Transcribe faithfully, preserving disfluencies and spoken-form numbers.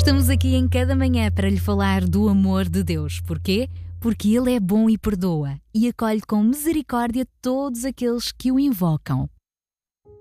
Estamos aqui em cada manhã para lhe falar do amor de Deus. Porquê? Porque Ele é bom e perdoa e acolhe com misericórdia todos aqueles que o invocam.